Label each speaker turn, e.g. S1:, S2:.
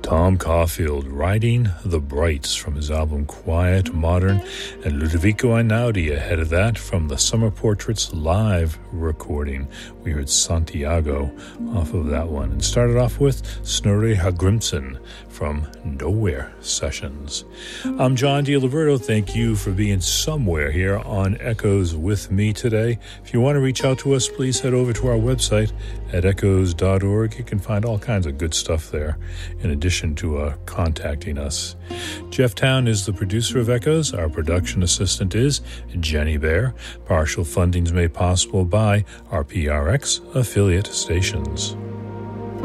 S1: Tom Caulfield, Riding the Brights from his album Quiet Modern, and Ludovico Einaudi ahead of that from the Summer Portraits live recording. We heard Santiago off of that one, and started off with Snorri Hallgrímsson from Nowhere Sessions. I'm John DiLiberto. Thank you for being somewhere here on Echoes with me today. If you want to reach out to us, please head over to our website at echoes.org. You can find all kinds of good stuff there, in addition to contacting us. Jeff Town is the producer of Echoes. Our production assistant is Jenny Bear. Partial funding is made possible by our PRX affiliate stations.